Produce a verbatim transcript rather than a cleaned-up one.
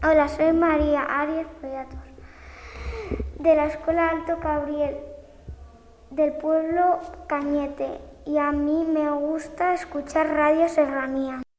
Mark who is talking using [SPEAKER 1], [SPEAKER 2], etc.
[SPEAKER 1] Hola, soy María Arias Beatos, de la Escuela Alto Cabriel, del pueblo Cañete, y a mí me gusta escuchar Radio Serranía.